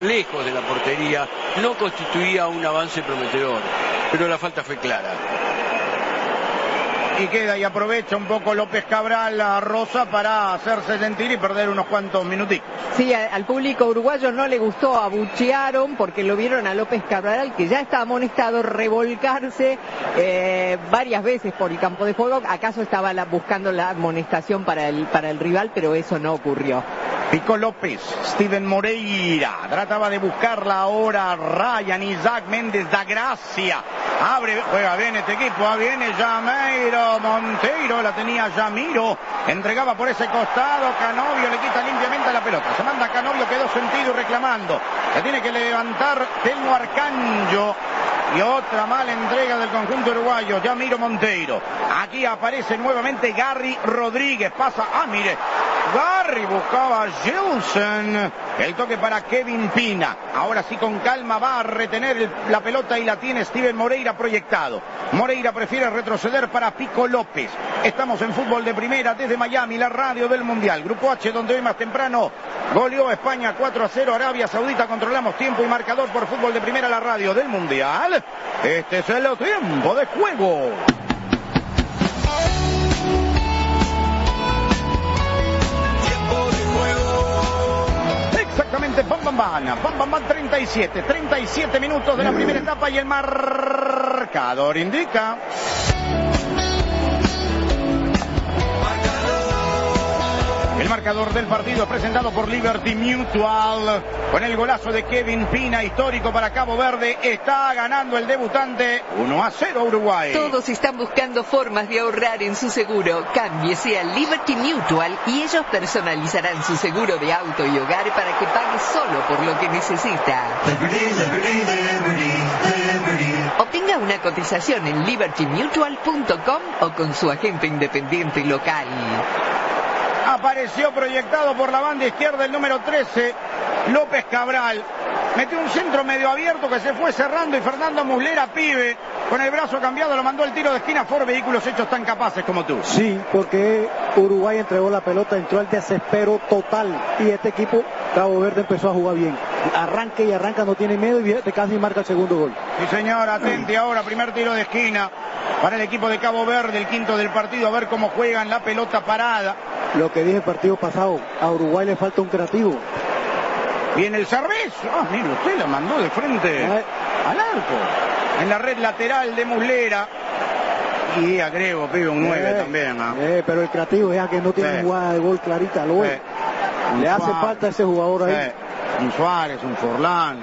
lejos de la portería, no constituía un avance prometedor, pero la falta fue clara. Y queda y aprovecha un poco López Cabral a Rosa para hacerse sentir y perder unos cuantos minutitos. Sí, al público uruguayo no le gustó, abuchearon porque lo vieron a López Cabral, que ya está amonestado, revolcarse varias veces por el campo de juego. ¿Acaso estaba buscando la amonestación para el rival? Pero eso no ocurrió. Pico López, Steven Moreira, trataba de buscarla ahora Ryan, Isaac Méndez da Gracia, abre, juega bien este equipo, viene Yamiro Monteiro, la tenía Yamiro, entregaba por ese costado, Canovio le quita limpiamente la pelota, se manda Canovio, quedó sentido y reclamando, la tiene que levantar Telmo Arcanjo. Y otra mala entrega del conjunto uruguayo, Yamiro Monteiro. Aquí aparece nuevamente Gary Rodríguez. Pasa, mire, Gary buscaba a Gilson. El toque para Kevin Pina. Ahora sí con calma va a retener la pelota y la tiene Steven Moreira proyectado. Moreira prefiere retroceder para Pico López. Estamos en Fútbol de Primera desde Miami, la radio del Mundial. Grupo H, donde hoy más temprano goleó a España 4-0 Arabia Saudita. Controlamos tiempo y marcador por Fútbol de Primera, la radio del Mundial. Este es el tiempo de juego. Tiempo de juego. Exactamente, bam, 37 minutos de la primera etapa y el marcador indica. El marcador del partido presentado por Liberty Mutual con el golazo de Kevin Pina, histórico para Cabo Verde. Está ganando el debutante 1-0 Uruguay. Todos están buscando formas de ahorrar en su seguro. Cámbiese a Liberty Mutual y ellos personalizarán su seguro de auto y hogar para que pague solo por lo que necesita. Obtenga una cotización en libertymutual.com o con su agente independiente local. Apareció proyectado por la banda izquierda el número 13, López Cabral. Metió un centro medio abierto que se fue cerrando y Fernando Muslera, pibe, con el brazo cambiado, lo mandó el tiro de esquina. Por vehículos hechos tan capaces como tú. Sí, porque Uruguay entregó la pelota, entró al desespero total y este equipo, Cabo Verde, empezó a jugar bien. Arranca y arranca, no tiene miedo y casi marca el segundo gol. Sí, señor, atente ahora, primer tiro de esquina para el equipo de Cabo Verde, el quinto del partido, a ver cómo juegan la pelota parada. Lo que dije el partido pasado, a Uruguay le falta un creativo. Viene el servicio. Mire usted, la mandó de frente al arco. En la red lateral de Muslera. Y agrego, pibe, un 9 también. Pero el creativo es a que no tiene jugada de gol clarita, lo es. Le hace falta ese jugador ahí. Un Suárez, un Forlán.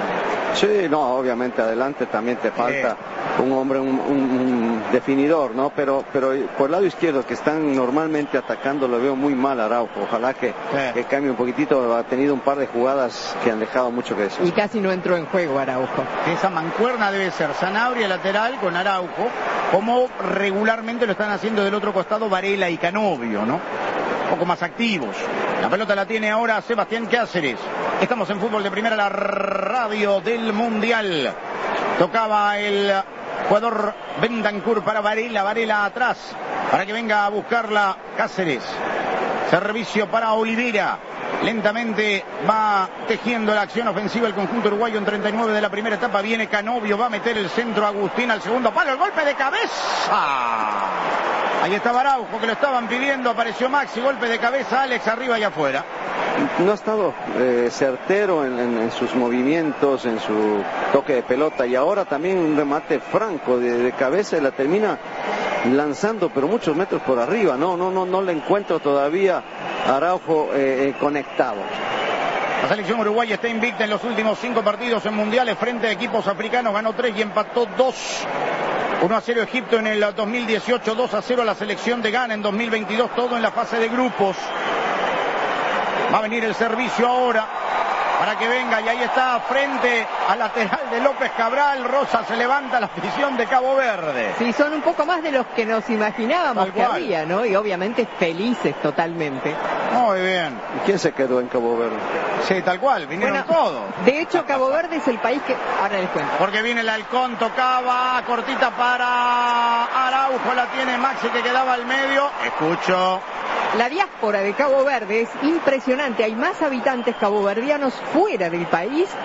Sí, no, obviamente adelante también te falta un hombre, un definidor, ¿no? Pero por el lado izquierdo que están normalmente atacando lo veo muy mal Araujo. Ojalá que cambie un poquitito. Ha tenido un par de jugadas que han dejado mucho que decir. Y casi no entró en juego Araujo. Esa mancuerna debe ser Sanabria lateral con Araujo, como regularmente lo están haciendo del otro costado Varela y Canovio, ¿no? Un poco más activos. La pelota la tiene ahora Sebastián Cáceres. Estamos en Fútbol de Primera, la radio del Mundial. Tocaba el jugador Bentancur para Varela. Varela atrás para que venga a buscarla Cáceres. Servicio para Olivera. Lentamente va tejiendo la acción ofensiva el conjunto uruguayo en 39 de la primera etapa. Viene Canovio, va a meter el centro Agustín al segundo palo. El golpe de cabeza. Ahí estaba Araujo, que lo estaban pidiendo, apareció Maxi, golpe de cabeza, Alex arriba y afuera. No ha estado certero en sus movimientos, en su toque de pelota, y ahora también un remate franco de cabeza y la termina lanzando, pero muchos metros por arriba. No le encuentro todavía a Araujo conectado. La selección uruguaya está invicta en los últimos 5 partidos en mundiales frente a equipos africanos, ganó 3 y empató 2. 1-0 Egipto en el 2018, 2-0 la selección de Ghana en 2022, todo en la fase de grupos. Va a venir el servicio ahora para que venga, y ahí está frente al lateral de López Cabral. Rosa, se levanta la afición de Cabo Verde. Sí, son un poco más de los que nos imaginábamos que había, ¿no? Y obviamente felices totalmente. Muy bien. ¿Y quién se quedó en Cabo Verde? Sí, tal cual, vinieron todos. De hecho, Cabo Verde es el país que... Ahora les cuento. Porque viene el halcón, tocaba, cortita para Araujo, la tiene Maxi que quedaba al medio. Escucho. La diáspora de Cabo Verde es impresionante. Hay más habitantes caboverdianos fuera del país